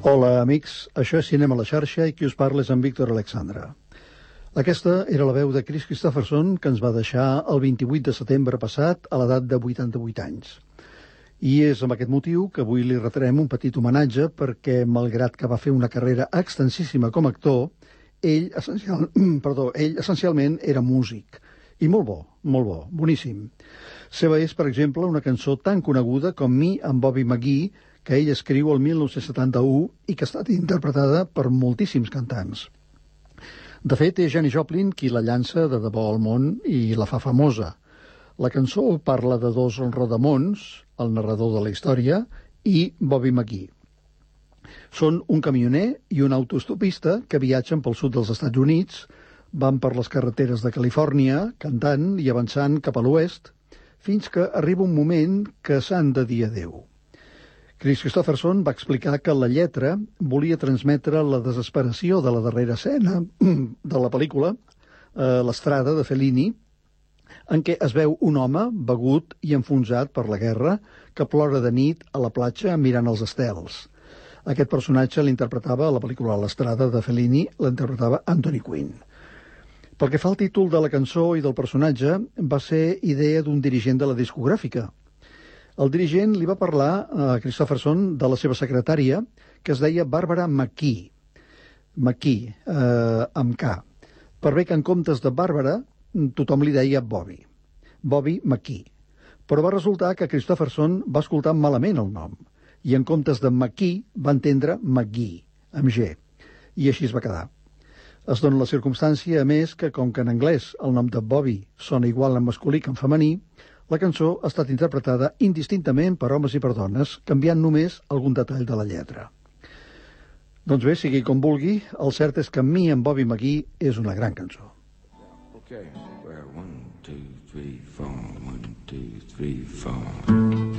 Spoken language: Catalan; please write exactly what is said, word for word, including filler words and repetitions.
Hola, amics. Això és Cinema a la xarxa i qui us parla és en Víctor Alexandra. Aquesta era la veu de Kris Kristofferson, que ens va deixar el vint-i-vuit de setembre passat a l'edat de vuitanta-vuit anys. I és amb aquest motiu que avui li retrem un petit homenatge perquè, malgrat que va fer una carrera extensíssima com a actor, ell, essencial, perdó, ell essencialment era músic. I molt bo, molt bo, boníssim. Seva és, per exemple, una cançó tan coneguda com Me amb Bobby McGee, que ell escriu el mil nou-cents setanta-u i que ha estat interpretada per moltíssims cantants. De fet, és Janis Joplin qui la llança de debò al món i la fa famosa. La cançó parla de dos rodamons, el narrador de la història, i Bobby McGee. Són un camioner i un autoestopista que viatgen pel sud dels Estats Units, van per les carreteres de Califòrnia, cantant i avançant cap a l'oest, fins que arriba un moment que s'han de dir adéu. Kris Kristofferson va explicar que la lletra volia transmetre la desesperació de la darrera escena de la pel·lícula, eh, l'Estrada de Fellini, en què es veu un home begut i enfonsat per la guerra que plora de nit a la platja mirant els estels. Aquest personatge l'interpretava a la pel·lícula L'Estrada de Fellini, l'interpretava Anthony Quinn. Pel que fa al títol de la cançó i del personatge, va ser idea d'un dirigent de la discogràfica. El dirigent li va parlar a Kristofferson de la seva secretària, que es deia Barbara McKee, McKee, eh, amb K, per bé que en comptes de Bàrbara tothom li deia Bobby, Bobby McKee. Però va resultar que Kristofferson va escoltar malament el nom, i en comptes de McKee va entendre McGee, amb G, i així es va quedar. Es dona la circumstància, a més, que com que en anglès el nom de Bobby sona igual en masculí que en femení, la cançó ha estat interpretada indistintament per homes i per dones, canviant només algun detall de la lletra. Doncs bé, sigui com vulgui, el cert és que Me amb Bobby McGee és una gran cançó. Okay, well, one, two, three, four, one, two, three, four.